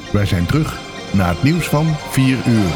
Wij zijn terug na het nieuws van 4 uur.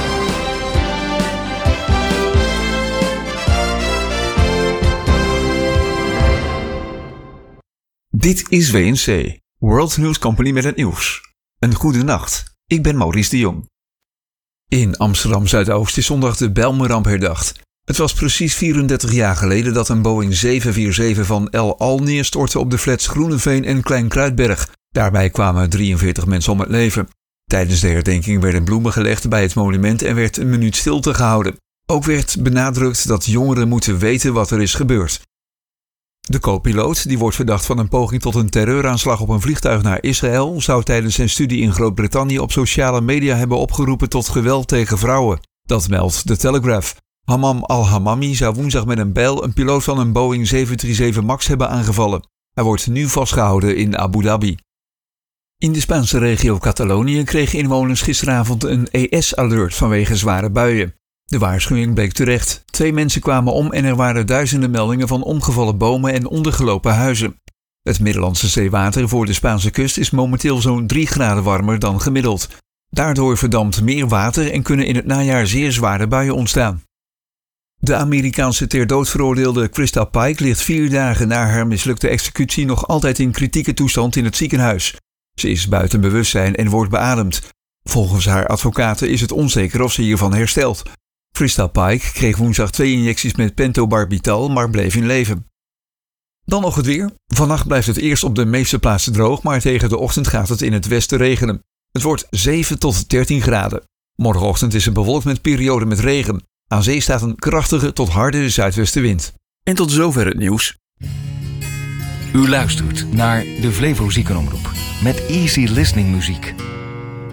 Dit is WNC, World News Company met het nieuws. Een goede nacht, ik ben Maurice de Jong. In Amsterdam-Zuidoost is zondag de Bijlmerramp herdacht. Het was precies 34 jaar geleden dat een Boeing 747 van El Al neerstortte op de flats Groeneveen en Klein Kruidberg. Daarbij kwamen 43 mensen om het leven. Tijdens de herdenking werden bloemen gelegd bij het monument en werd een minuut stilte gehouden. Ook werd benadrukt dat jongeren moeten weten wat er is gebeurd. De co-piloot, die wordt verdacht van een poging tot een terreuraanslag op een vliegtuig naar Israël, zou tijdens zijn studie in Groot-Brittannië op sociale media hebben opgeroepen tot geweld tegen vrouwen. Dat meldt The Telegraph. Hammam al-Hammami zou woensdag met een bijl een piloot van een Boeing 737 MAX hebben aangevallen. Hij wordt nu vastgehouden in Abu Dhabi. In de Spaanse regio Catalonië kregen inwoners gisteravond een ES-alert vanwege zware buien. De waarschuwing bleek terecht. 2 mensen kwamen om en er waren duizenden meldingen van omgevallen bomen en ondergelopen huizen. Het Middellandse zeewater voor de Spaanse kust is momenteel zo'n 3 graden warmer dan gemiddeld. Daardoor verdampt meer water en kunnen in het najaar zeer zware buien ontstaan. De Amerikaanse ter dood veroordeelde Krista Pike ligt 4 dagen na haar mislukte executie nog altijd in kritieke toestand in het ziekenhuis. Ze is buiten bewustzijn en wordt beademd. Volgens haar advocaten is het onzeker of ze hiervan herstelt. Krista Pike kreeg woensdag 2 injecties met pentobarbital, maar bleef in leven. Dan nog het weer. Vannacht blijft het eerst op de meeste plaatsen droog, maar tegen de ochtend gaat het in het westen regenen. Het wordt 7 tot 13 graden. Morgenochtend is het bewolkt met perioden met regen. Aan zee staat een krachtige tot harde zuidwestenwind. En tot zover het nieuws. U luistert naar de Flevo Ziekenomroep met easy listening muziek.